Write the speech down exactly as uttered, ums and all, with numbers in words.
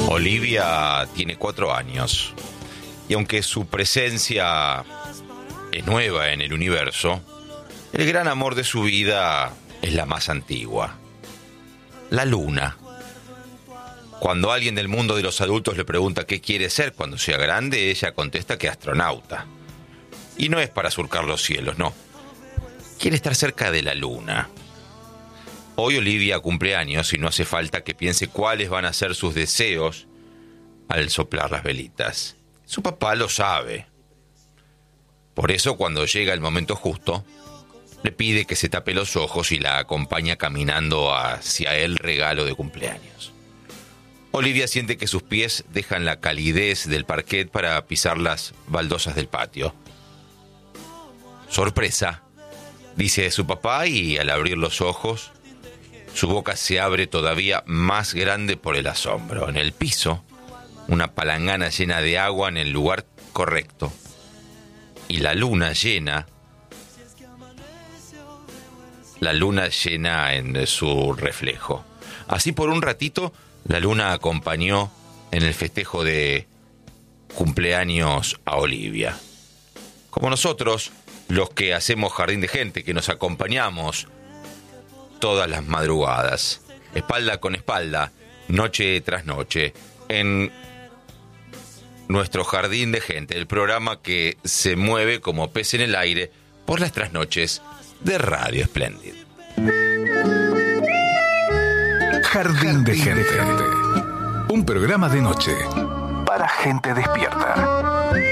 Olivia tiene cuatro años y aunque su presencia es nueva en el universo, el gran amor de su vida es la más antigua, la luna. Cuando alguien del mundo de los adultos le pregunta qué quiere ser cuando sea grande, ella contesta que astronauta. Y no es para surcar los cielos, no. Quiere estar cerca de la luna. Hoy Olivia cumple años y no hace falta que piense cuáles van a ser sus deseos al soplar las velitas. Su papá lo sabe. Por eso, cuando llega el momento justo, le pide que se tape los ojos y la acompaña caminando hacia el regalo de cumpleaños. Olivia siente que sus pies dejan la calidez del parquet para pisar las baldosas del patio. Sorpresa, dice su papá, y al abrir los ojos, su boca se abre todavía más grande por el asombro. En el piso, una palangana llena de agua en el lugar correcto. Y la luna llena, la luna llena en su reflejo. Así por un ratito, la luna acompañó en el festejo de cumpleaños a Olivia. Como nosotros, los que hacemos Jardín de Gente, que nos acompañamos todas las madrugadas, espalda con espalda, noche tras noche, en nuestro Jardín de Gente, el programa que se mueve como pez en el aire por las trasnoches de Radio Espléndid. Jardín de Gente, un programa de noche para gente despierta.